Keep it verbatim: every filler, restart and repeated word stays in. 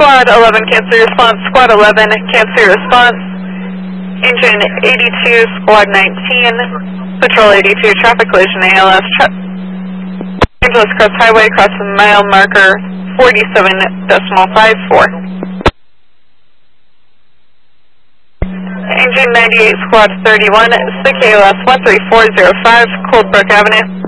Squad eleven, cancel your response. Squad eleven, cancel your response. Engine eighty-two, Squad nineteen, Patrol eighty-two, traffic collision A L S. Tra Angeles Cross Highway, cross the mile marker forty-seven decimal five four. Engine ninety-eight, Squad thirty-one, S I C A L S one three four zero five, Coldbrook Avenue.